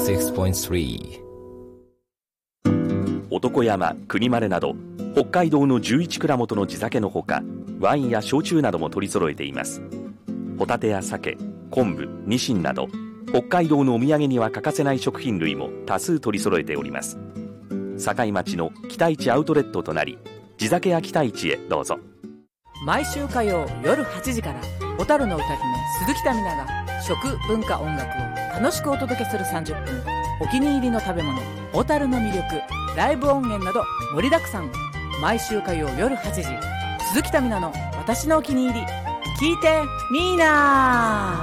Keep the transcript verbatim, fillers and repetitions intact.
シックスポイントスリー。男山、国丸など北海道のじゅういち蔵元の地酒のほか、ワインや焼酎なども取り揃えています。ホタテや鮭、昆布、ニシンなど北海道のお土産には欠かせない食品類も多数取り揃えております。境町の北市アウトレットとなり、地酒や北市へどうぞ。 毎週火曜夜はちじから小樽の歌姫鈴木民奈が食文化音楽を楽しくお届けするさんじゅっぷん、お気に入りの食べ物、小樽の魅力、ライブ音源など盛りだくさん。毎週火曜夜はちじ、鈴木民奈の私のお気に入り、聞いてみーなー。